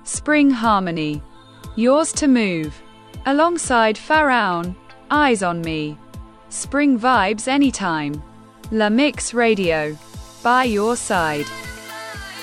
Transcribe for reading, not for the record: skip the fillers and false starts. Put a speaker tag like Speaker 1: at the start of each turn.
Speaker 1: Spring Harmony. Yours to Move. Alongside Pharaon, Eyes on Me. Spring vibes anytime. La Mix Radio. By your side.